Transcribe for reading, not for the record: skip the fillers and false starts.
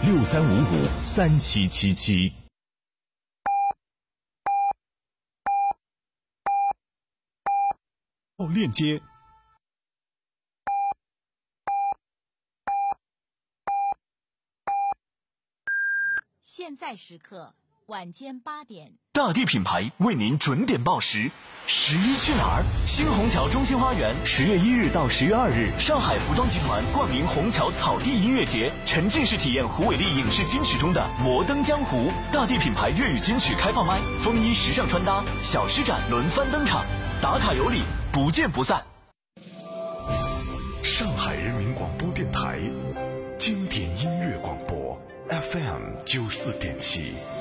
63553777。链接。 现在时刻晚间8点， 大地品牌为您准点报时。11去哪儿？新虹桥中心花园10月1日到10月2日，上海服装集团冠名虹桥草地音乐节，沉浸式体验胡伟立影视金曲中的摩登江湖。大地品牌粤语金曲开放麦，风衣时尚穿搭，小施展轮番登场，打卡有礼，不见不散。 上海人民广播电台经典音乐广播 FM 94.7。